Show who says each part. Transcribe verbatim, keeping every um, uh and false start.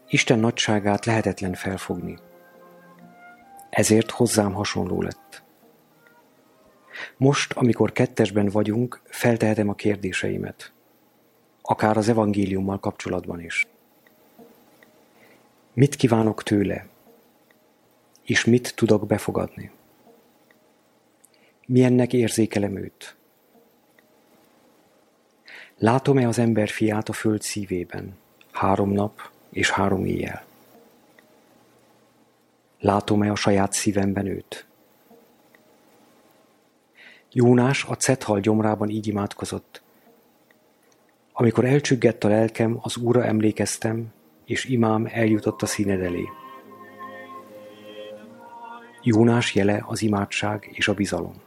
Speaker 1: Isten nagyságát lehetetlen felfogni. Ezért hozzám hasonló lett. Most, amikor kettesben vagyunk, feltehetem a kérdéseimet. Akár az evangéliummal kapcsolatban is. Mit kívánok tőle? És mit tudok befogadni? Milyennek érzékelem őt? Látom-e az ember fiát a föld szívében, három nap és három éjjel? Látom-e a saját szívemben őt? Jónás a cethal gyomrában így imádkozott. Amikor elcsüggett a lelkem, az Úrra emlékeztem, és imám eljutott a színed elé. Jónás jele az imádság és a bizalom.